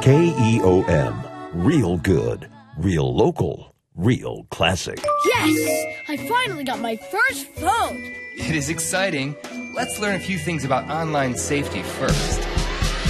KEOM. Real good. Real local. Real classic. Yes! I finally got my first phone! It is exciting. Let's learn a few things about online safety first.